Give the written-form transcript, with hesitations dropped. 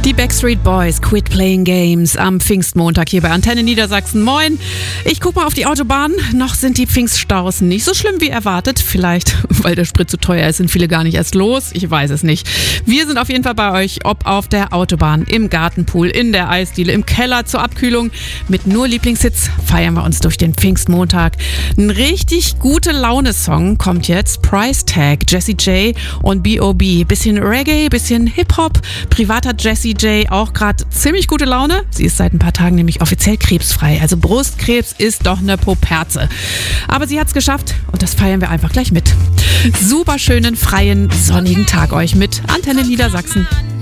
Die Backstreet Boys, Quit Playing Games am Pfingstmontag hier bei Antenne Niedersachsen. Moin, ich gucke mal auf die Autobahn. Noch sind die Pfingststaus nicht so schlimm wie erwartet. Vielleicht, weil der Sprit zu teuer ist, sind viele gar nicht erst los. Ich weiß es nicht. Wir sind auf jeden Fall bei euch, ob auf der Autobahn, im Gartenpool, in der Eisdiele, im Keller zur Abkühlung. Mit nur Lieblingshits feiern wir uns durch den Pfingstmontag. Ein richtig gute Laune-Song kommt jetzt. Price Tag, Jessie J und B.O.B. Bisschen Reggae, bisschen Hip-Hop. Privat hat Jessie J auch gerade ziemlich gute Laune. Sie ist seit ein paar Tagen nämlich offiziell krebsfrei. Also Brustkrebs ist doch eine Poperze. Aber sie hat's geschafft und das feiern wir einfach gleich mit. Super schönen, freien, sonnigen Tag euch mit Antenne Niedersachsen.